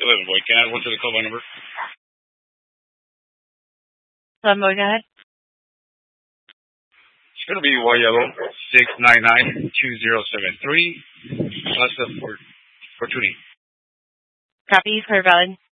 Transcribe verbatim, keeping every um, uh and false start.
eleven boy. Can I add one to the call by number? eleven boy, go ahead. It's going to be Y Yellow six nine nine two zero seven three. That's the for Fortuny. Copy, clear valid.